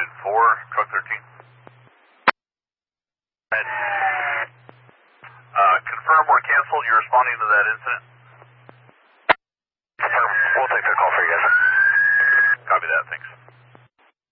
engine 4, truck 13. And, confirm or cancel, you're responding to that incident? Confirm. We'll take the call for you guys. Copy that, thanks.